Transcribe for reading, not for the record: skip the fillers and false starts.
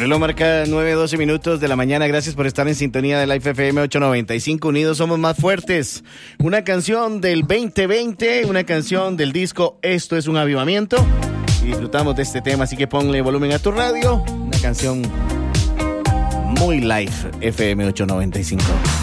reloj marca 9:12 minutos de la mañana. Gracias por estar en sintonía de Life FM 895. Unidos somos más fuertes. Una canción del 2020, una canción del disco Esto es un avivamiento. Y disfrutamos de este tema, así que ponle volumen a tu radio. Una canción muy Life FM 895.